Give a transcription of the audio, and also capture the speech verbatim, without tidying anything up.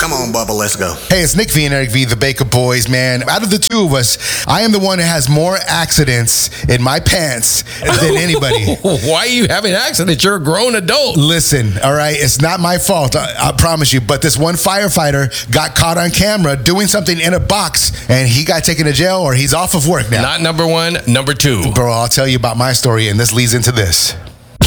Come on, Bubba, let's go. Hey, it's Nick V and Eric V, the Baker Boys, man. Out of the two of us, I am the one that has more accidents in my pants than anybody. Why are you having accidents? You're a grown adult. Listen, all right, it's not my fault, I, I promise you, but this one firefighter got caught on camera doing something in a box, and he got taken to jail, or he's off of work now. Not number one, number two. Bro, I'll tell you about my story, and this leads into this.